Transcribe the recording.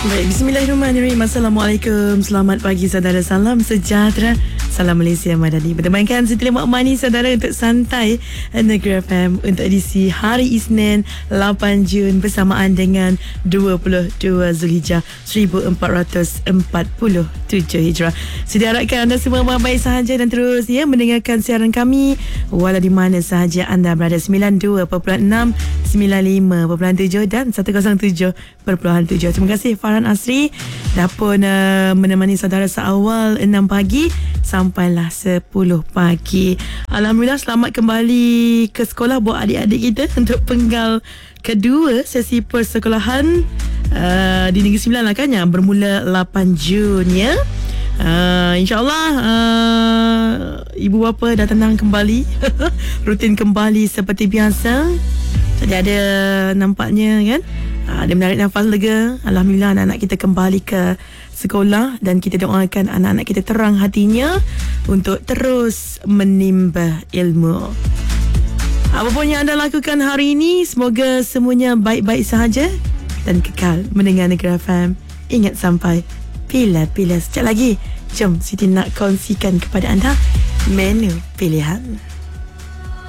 Baik, bismillahirrahmanirrahim. Assalamualaikum. Selamat pagi saudara. Salam sejahtera. Salam Malaysia Madani. Bertemankan Siti Lemak Mani saudara untuk santai Negeri FM untuk edisi hari Isnin 8 Jun bersamaan dengan 22 Zulhijjah 1447 Hijrah. Saya harapkan anda semua baik sahaja dan terus mendengarkan siaran kami walau di mana sahaja anda berada. 92.6, 95.7 dan 107.7. Terima kasih Farhan Asri dah pun menemani saudara seawal 6 pagi sampailah 10 pagi. Alhamdulillah, selamat kembali ke sekolah buat adik-adik kita untuk penggal kedua sesi persekolahan di Negeri Sembilan lah kan, yang bermula 8 Jun ya. InsyaAllah ibu bapa dah tenang kembali rutin kembali seperti biasa. Jadi ada nampaknya kan, dia menarik nafas lega. Alhamdulillah anak-anak kita kembali ke sekolah dan kita doakan anak-anak kita terang hatinya untuk terus menimba ilmu. Apapun yang anda lakukan hari ini, semoga semuanya baik-baik sahaja dan kekal mendengar Negeri FM. Ingat sampai bila-bila. Sekejap lagi, jom Siti nak kongsikan kepada anda menu pilihan.